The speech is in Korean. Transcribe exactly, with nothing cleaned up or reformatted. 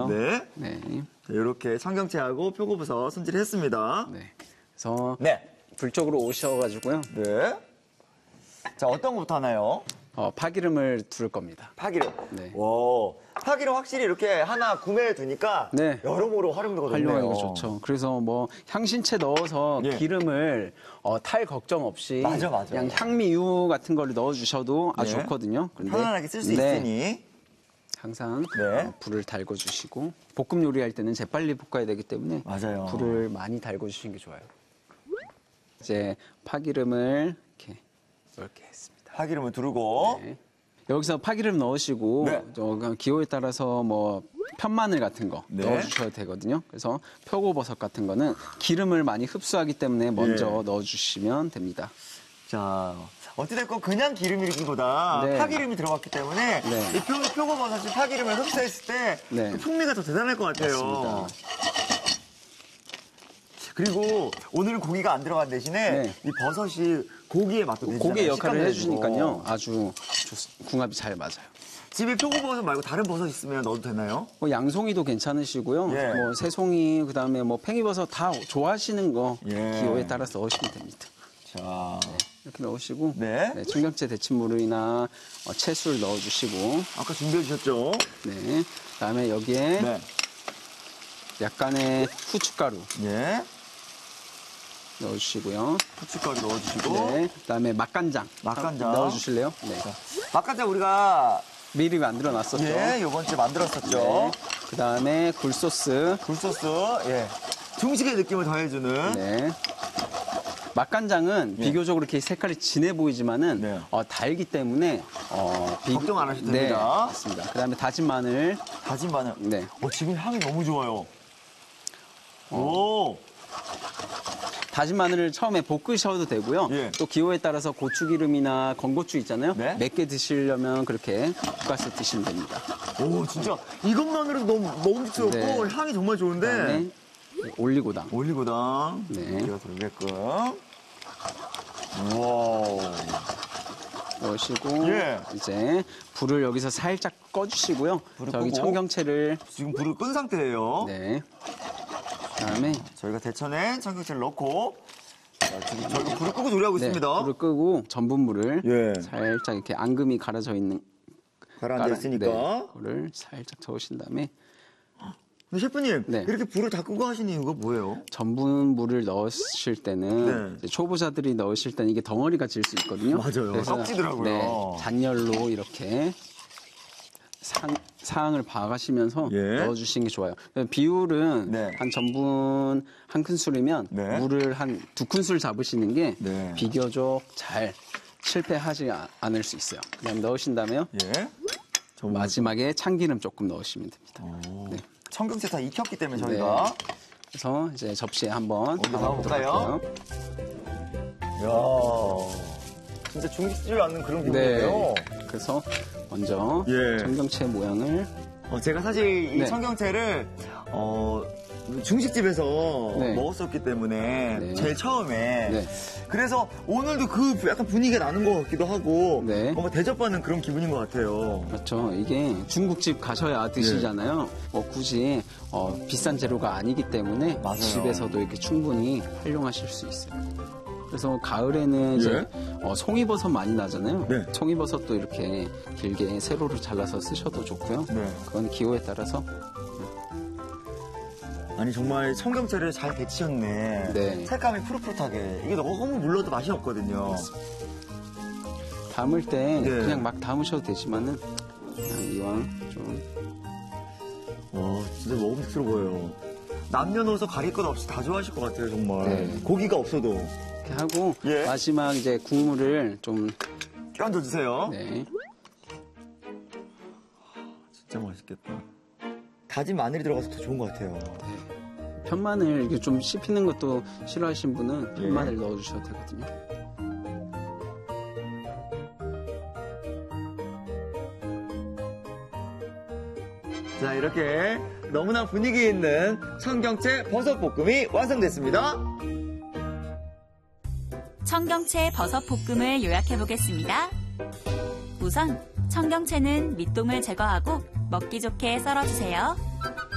네. 네. 이렇게 청경채하고 표고버섯 손질했습니다. 네. 그래서 네. 불 쪽으로 오셔가지고요. 네. 자, 어떤 것부터 하나요? 어, 파기름을 두를 겁니다. 파기름. 네. 와, 파기름 확실히 이렇게 하나 구매해 두니까 네. 여러모로 활용도가 좋네요. 활용하기가 좋죠. 그래서 뭐 향신채 넣어서 예. 기름을 어, 탈 걱정 없이 맞아, 맞아. 그냥 향미유 같은 걸 넣어주셔도 아주 네. 좋거든요. 근데 편안하게 쓸 수 네. 있으니. 항상 네. 어, 불을 달궈주시고 볶음 요리할 때는 재빨리 볶아야 되기 때문에 맞아요. 불을 많이 달궈주시는 게 좋아요. 이제 파기름을 이렇게 넓게 했습니다. 파기름을 두르고. 네. 여기서 파기름 넣으시고 네. 저 기호에 따라서 뭐 편마늘 같은 거 네. 넣어주셔도 되거든요. 그래서 표고버섯 같은 거는 기름을 많이 흡수하기 때문에 먼저 예. 넣어주시면 됩니다. 자, 어찌됐건 그냥 기름이기보다 네. 파기름이 들어갔기 때문에 네. 이 표, 표고버섯이 파기름을 흡수했을 때 네. 그 풍미가 더 대단할 것 같아요. 맞습니다. 그리고 오늘은 고기가 안 들어간 대신에 네. 이 버섯이 고기의 맛도 내주잖아요. 고기 역할을 식감도 해주니까요. 내주고. 아주 좋- 궁합이 잘 맞아요. 집에 표고버섯 말고 다른 버섯 있으면 넣어도 되나요? 뭐 양송이도 괜찮으시고요. 예. 뭐 새송이 그다음에 뭐 팽이버섯 다 좋아하시는 거 예. 기호에 따라서 넣으시면 됩니다. 자, 이렇게 넣으시고 네. 네, 청경채 데친물이나 어, 채술 넣어주시고 아까 준비해 주셨죠? 네. 그다음에 여기에 네. 약간의 후춧가루 예. 넣어주시고요. 후춧가루 넣어주시고. 네. 그다음에 맛간장 맛간장. 넣어주실래요? 네. 맛간장 우리가 미리 만들어 놨었죠. 예, 요번 주에 만들었었죠. 네. 그다음에 굴소스. 굴소스, 예. 중식의 느낌을 더해주는. 네. 맛간장은 예. 비교적으로 이렇게 색깔이 진해 보이지만은 네. 어, 달기 때문에 어, 비... 걱정 안 하셔도 네, 됩니다. 맞습니다. 그다음에 다진 마늘. 다진 마늘. 네. 어, 지금 향이 너무 좋아요. 오. 다진 마늘을 처음에 볶으셔도 되고요. 예. 또 기호에 따라서 고추기름이나 건고추 있잖아요. 네. 맵게 드시려면 그렇게 볶아서 드시면 됩니다. 오, 진짜 이것만으로도 너무 먹음직스럽고 네. 향이 정말 좋은데. 그다음에 올리고당. 올리고당. 네. 제가 들어게끔. 우와. 넣으시고 예. 이제 불을 여기서 살짝 꺼주시고요. 불을 저기 끄고. 청경채를 지금 불을 끈 상태예요. 네. 그다음에 저희가 데쳐낸 청경채를 넣고. 자, 지금 저희가 불을 끄고 조리하고 네, 있습니다. 불을 끄고 전분물을 예. 살짝 이렇게 앙금이 가려져 있는 가라앉아 있으니까. 네, 그거를 살짝 저으신 다음에 근데 셰프님, 네. 이렇게 불을 다 끄고 하시는 이유가 뭐예요? 전분물을 넣으실 때는 네. 이제 초보자들이 넣으실 때는 이게 덩어리가 질 수 있거든요. 맞아요. 그래서 썩지더라고요. 네, 잔열로 이렇게 상, 상을 봐가시면서 예. 넣어주시는 게 좋아요. 비율은 네. 한 전분 한 큰술이면 네. 물을 한 두 큰술 잡으시는 게 네. 비교적 잘 실패하지 아- 않을 수 있어요. 그냥 넣으신 다음에요. 예. 마지막에 참기름 조금 넣으시면 됩니다. 오. 네. 청경채 다 익혔기 때문에 저희가. 그래서 이제 접시에 한번 옮겨 담아보도록 넣어볼까요? 할게요. 이야. 진짜 중식집을 않는 그런 네. 기분이에요. 그래서 먼저 예. 청경채 모양을 어, 제가 사실 이 네. 청경채를 어, 중식집에서 네. 먹었었기 때문에 네. 제일 처음에 네. 그래서 오늘도 그 약간 분위기가 나는 것 같기도 하고 네. 뭔가 대접받는 그런 기분인 것 같아요. 그렇죠. 이게 중국집 가셔야 드시잖아요. 예. 뭐 굳이 어, 비싼 재료가 아니기 때문에 맞아요. 집에서도 이렇게 충분히 활용하실 수 있어요. 그래서 가을에는 이제 어, 송이버섯 많이 나잖아요. 네. 송이버섯도 이렇게 길게 세로로 잘라서 쓰셔도 좋고요. 네. 그건 기호에 따라서 아니 정말 청경채를 잘 데치셨네. 네. 색감이 푸릇푸릇하게. 이게 너무 물러도 맛이 없거든요. 담을 때 네. 그냥 막 담으셔도 되지만은 그냥 이왕 좀 와 진짜 먹음직스러워요. 남녀노소 가릴 것 없이 다 좋아하실 것 같아요 정말. 네. 고기가 없어도. 이렇게 하고 예. 마지막 이제 국물을 좀 껴얹어주세요. 네. 진짜 맛있겠다. 다진 마늘이 들어가서 더 좋은 것 같아요. 편마늘 이게 좀 씹히는 것도 싫어하시는 분은 예. 편마늘 넣어주셔도 되거든요. 자 이렇게 너무나 분위기 있는 청경채 버섯볶음이 완성됐습니다. 청경채 버섯볶음을 요약해 보겠습니다. 우선 청경채는 밑동을 제거하고 먹기 좋게 썰어주세요.